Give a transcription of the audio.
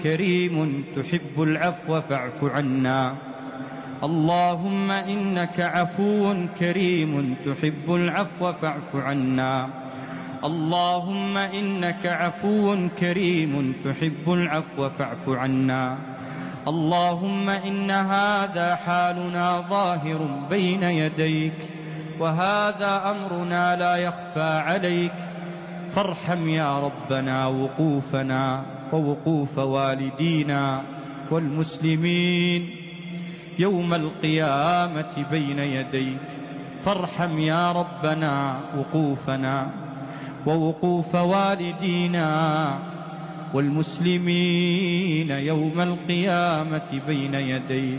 كريم تحب العفو فاعف عنا. اللهم إنك عفو كريم تحب العفو فاعف عنا. اللهم إنك عفو كريم تحب العفو فاعف عنا. اللهم إن هذا حالنا ظاهر بين يديك، وهذا أمرنا لا يخفى عليك، فارحم يا ربنا وقوفنا ووقوف والدينا والمسلمين يوم القيامة بين يديك. فارحم يا ربنا وقوفنا ووقوف والدينا والمسلمين يوم القيامة بين يديك.